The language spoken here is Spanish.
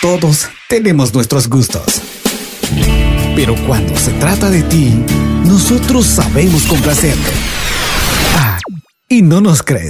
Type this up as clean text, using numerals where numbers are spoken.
Todos tenemos nuestros gustos. Pero cuando se trata de ti, nosotros sabemos complacerte. Ah, ¿y no nos crees?